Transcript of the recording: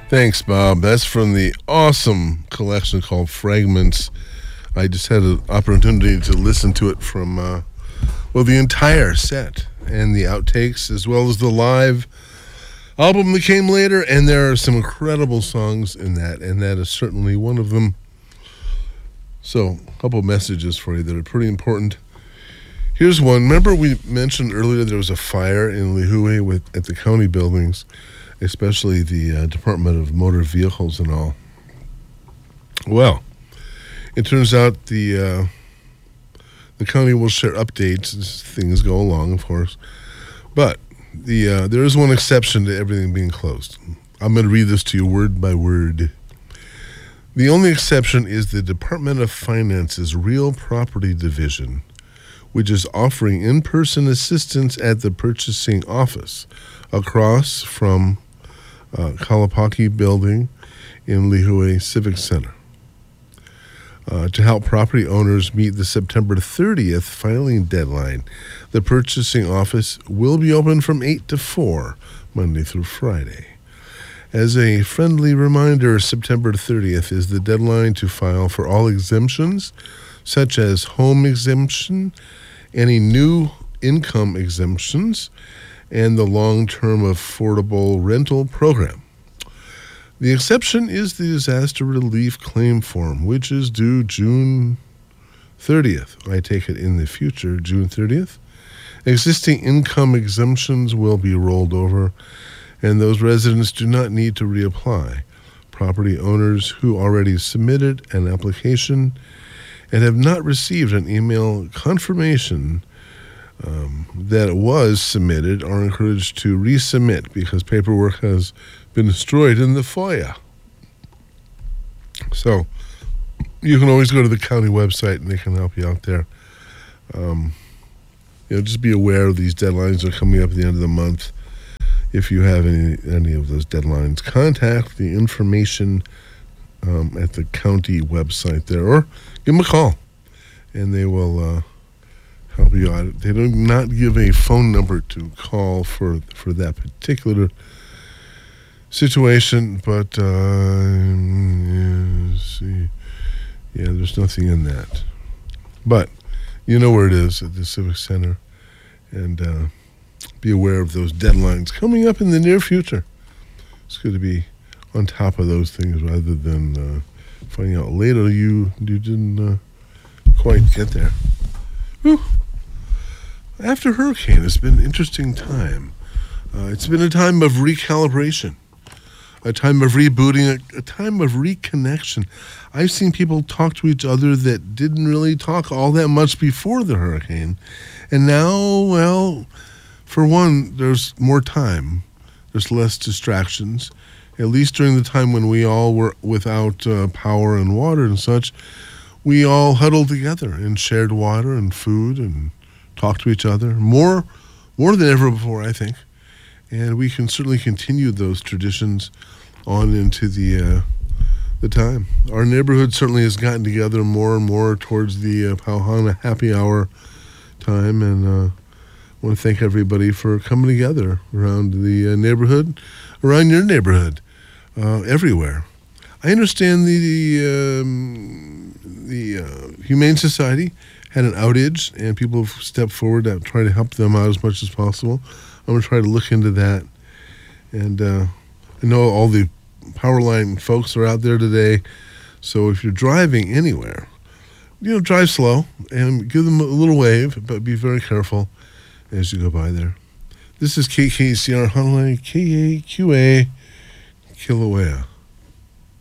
Thanks, Bob. That's from the awesome collection called Fragments. I just had an opportunity to listen to it from, the entire set and the outtakes, as well as the live album that came later. And there are some incredible songs in that, and that is certainly one of them. So, a couple of messages for you that are pretty important. Here's one. Remember we mentioned earlier there was a fire in Lihue at the county buildings, especially the Department of Motor Vehicles and all. Well, it turns out the county will share updates as things go along, of course. But there is one exception to everything being closed. I'm going to read this to you word by word. The only exception is the Department of Finance's Real Property Division, which is offering in-person assistance at the purchasing office across from Kalapaki Building in Lihue Civic Center. To help property owners meet the September 30th filing deadline, the purchasing office will be open from 8 to 4, Monday through Friday. As a friendly reminder, September 30th is the deadline to file for all exemptions, such as home exemption, any new income exemptions, and the long-term affordable rental program. The exception is the disaster relief claim form, which is due June 30th. I take it in the future, June 30th. Existing income exemptions will be rolled over, and those residents do not need to reapply. Property owners who already submitted an application and have not received an email confirmation that it was submitted are encouraged to resubmit because paperwork has been destroyed in the FOIA. So you can always go to the county website and they can help you out there. Just be aware of these deadlines are coming up at the end of the month. If you have any of those deadlines, contact the information at the county website there, or give them a call, and they will help you out. They do not give a phone number to call for that particular situation, but there's nothing in that. But you know where it is at the Civic Center, and be aware of those deadlines coming up in the near future. It's good to be on top of those things rather than finding out later you didn't quite get there. Whew. After hurricane, it's been an interesting time. It's been a time of recalibration, a time of rebooting, a time of reconnection. I've seen people talk to each other that didn't really talk all that much before the hurricane. And now, well, for one, there's more time. There's less distractions. At least during the time when we all were without power and water and such, we all huddled together and shared water and food and talked to each other more than ever before, I think. And we can certainly continue those traditions on into the time. Our neighborhood certainly has gotten together more and more towards the Pauhana happy hour time, and I want to thank everybody for coming together around the neighborhood, around your neighborhood, everywhere. I understand the Humane Society had an outage, and people have stepped forward to try to help them out as much as possible. I'm going to try to look into that. And I know all the power line folks are out there today, so if you're driving anywhere, drive slow and give them a little wave, but be very careful as you go by there. This is KKCR Honolulu, KAQA, Kilauea.